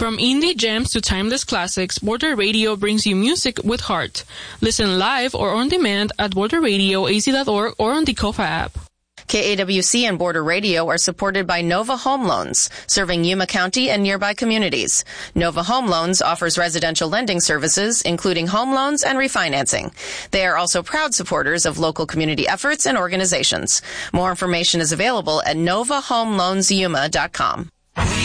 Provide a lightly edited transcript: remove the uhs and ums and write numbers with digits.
From indie gems to timeless classics, Border Radio brings you music with heart. Listen live or on demand at borderradioaz.org or on the KOFA app. KAWC and Border Radio are supported by Nova Home Loans, serving Yuma County and nearby communities. Nova Home Loans offers residential lending services, including home loans and refinancing. They are also proud supporters of local community efforts and organizations. More information is available at novahomeloansyuma.com.